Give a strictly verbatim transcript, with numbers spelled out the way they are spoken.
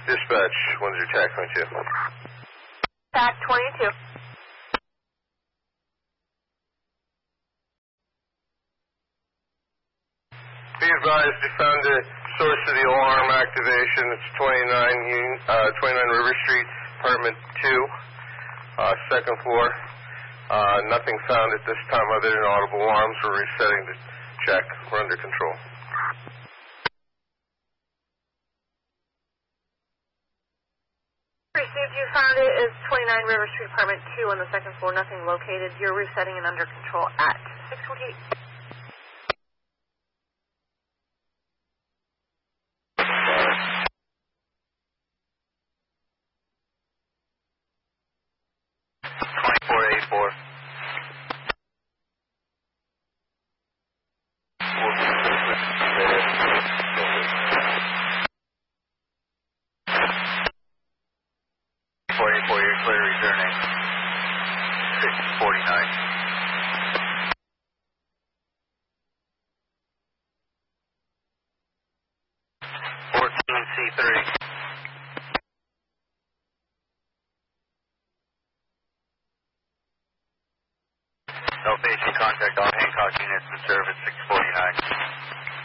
Dispatch, one zero TAC twenty-two. TAC twenty-two. Be advised, you found the source of the alarm activation. It's twenty-nine, uh, twenty-nine River Street, apartment two, uh, second floor. Uh, nothing found at this time other than audible alarms. We're resetting the check. We're under control. Received, you found it is twenty-nine River Street, apartment two on the second floor. Nothing located. You're resetting and under control at six forty-eight. twenty-four eighty-four. forty-four, you're clear returning. six forty-nine. fourteen C three. No patient contact, all Hancock units in service, six forty-nine.